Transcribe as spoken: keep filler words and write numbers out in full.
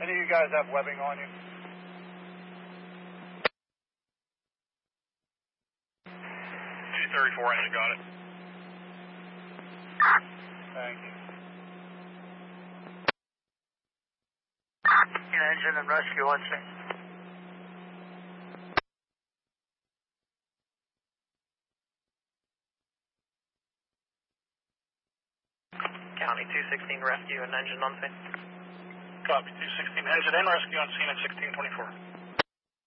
Any of you guys have webbing on you? two thirty-four, engine got it. Thank you. Engine and rescue, let's see. County two sixteen rescue and engine on scene. Copy, two sixteen engine and rescue on scene at sixteen twenty-four.